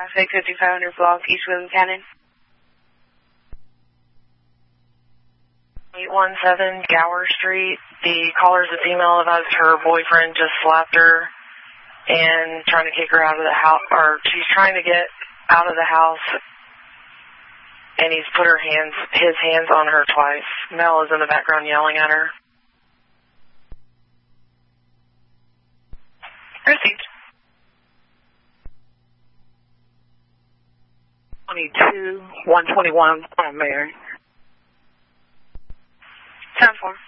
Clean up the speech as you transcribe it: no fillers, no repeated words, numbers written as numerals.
traffic, 5500 block, East William Cannon. 817 Gower Street. The caller's a female of us. Her boyfriend just slapped her and trying to kick her out of the house, or she's trying to get out of the house, and he's put his hands on her twice. Mel is in the background yelling at her. Received. 22, 121 on Mary. 10-4.